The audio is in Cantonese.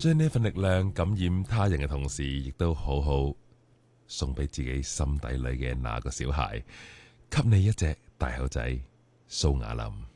將呢份力量感染他人嘅同時，亦都好好送俾自己心底裏嘅那個小孩，給你一隻大口仔蘇雅林。